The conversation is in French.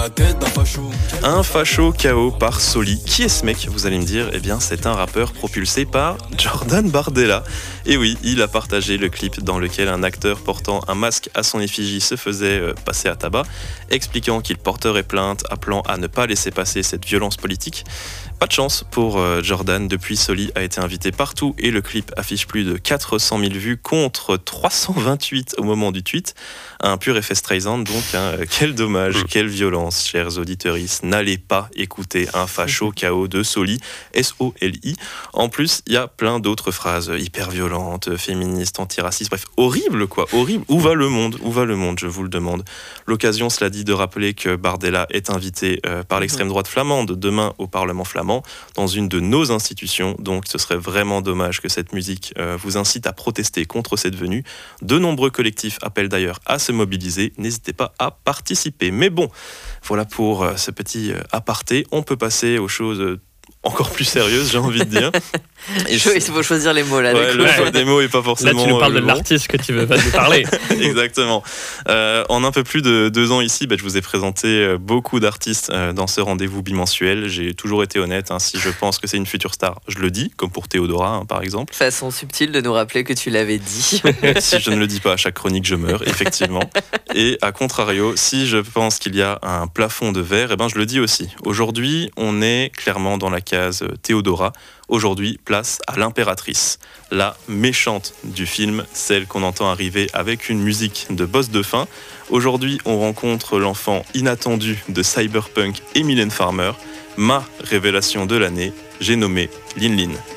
Un facho KO par Soli. Qui est ce mec, vous allez me dire? Eh bien, c'est un rappeur propulsé par Jordan Bardella. Et oui, il a partagé le clip dans lequel un acteur portant un masque à son effigie se faisait passer à tabac, expliquant qu'il porterait plainte, appelant à ne pas laisser passer cette violence politique. Pas de chance pour Jordan, depuis Soli a été invité partout et le clip affiche plus de 400 000 vues contre 328 au moment du tweet. Un pur effet Streisand donc, quel dommage, quelle violence, chers auditeuristes. N'allez pas écouter un facho KO de Soli, S-O-L-I. En plus, il y a plein d'autres phrases hyper violentes, féministes, antiracistes, bref, horrible quoi, horrible. Où va le monde, je vous le demande. L'occasion, cela dit, de rappeler que Bardella est invité par l'extrême droite flamande demain au Parlement flamand, dans une de nos institutions, donc ce serait vraiment dommage que cette musique vous incite à protester contre cette venue. De nombreux collectifs appellent d'ailleurs à se mobiliser, n'hésitez pas à participer. Mais bon, voilà pour ce petit aparté, on peut passer aux choses encore plus sérieuses, j'ai envie de dire. Il faut choisir les mots là. Ouais, le choix des mots est pas forcément. Là, tu nous parles de bon. l'artiste que tu veux nous parler. Exactement. En un peu plus de 2 ans ici, je vous ai présenté beaucoup d'artistes dans ce rendez-vous bimensuel. J'ai toujours été honnête. Si je pense que c'est une future star, je le dis, comme pour Théodora, par exemple. Façon subtile de nous rappeler que tu l'avais dit. Si je ne le dis pas à chaque chronique, je meurs, effectivement. Et à contrario, si je pense qu'il y a un plafond de verre, je le dis aussi. Aujourd'hui, on est clairement dans la case Théodora. Aujourd'hui, place à l'impératrice, la méchante du film, celle qu'on entend arriver avec une musique de boss de fin. Aujourd'hui, on rencontre l'enfant inattendu de Cyberpunk et Mylène Farmer. Ma révélation de l'année, j'ai nommé Lin Lin.